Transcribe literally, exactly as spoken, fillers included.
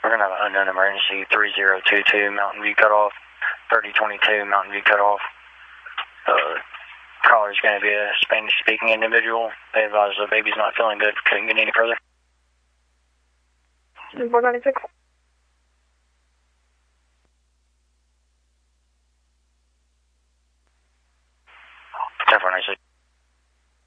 We're going to have an unknown emergency, three zero two two, Mountain View cutoff, thirty twenty-two, Mountain View cutoff. Uh, caller's going to be a Spanish-speaking individual. They advise the baby's not feeling good, couldn't get any further. four ninety-six.